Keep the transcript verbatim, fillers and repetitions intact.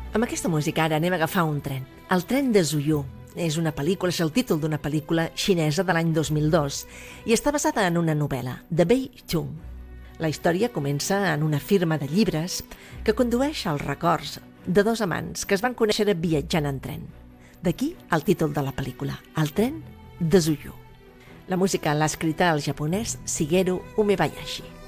Amb aquesta música ara anem a agafar un tren. El tren de Zuyu. És una pel·lícula, és el títol d'una pel·lícula xinesa de l'any dos mil dos i està basada en una novel·la, de Bei Chung. La història comença en una firma de llibres que condueix als records de dos amants que es van conèixer viatjant en tren. D'aquí el títol de la pel·lícula, El tren de Zuyu. La música l'ha escrita el japonès Shigeru Umebayashi.